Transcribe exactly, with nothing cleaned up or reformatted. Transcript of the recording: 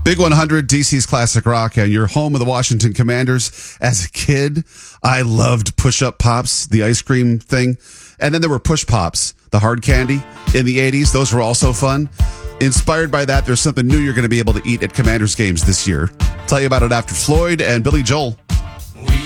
Big one hundred, D C's classic rock, and your home of the Washington Commanders. As a kid, I loved push-up pops, the ice cream thing. And then there were push pops, the hard candy in the eighties. Those were also fun. Inspired by that, there's something new you're going to be able to eat at Commanders games this year. Tell you about it after Floyd and Billy Joel.